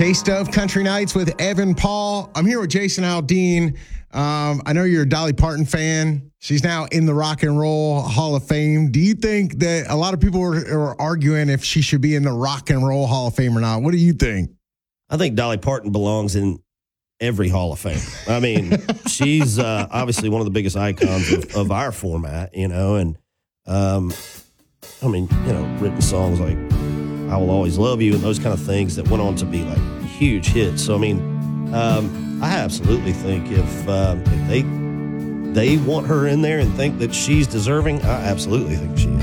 Taste of Country Nights with Evan Paul. I'm here with Jason Aldean. I know you're a Dolly Parton fan. She's now in the Rock and Roll Hall of Fame. Do you think that a lot of people are arguing if she should be in the Rock and Roll Hall of Fame or not? What do you think? I think Dolly Parton belongs in every Hall of Fame. I mean, she's obviously one of the biggest icons of our format, and I mean, written songs like I Will Always Love You and those kind of things that went on to be like huge hits. So, I mean, I absolutely think if they want her in there and think that she's deserving, I absolutely think she is.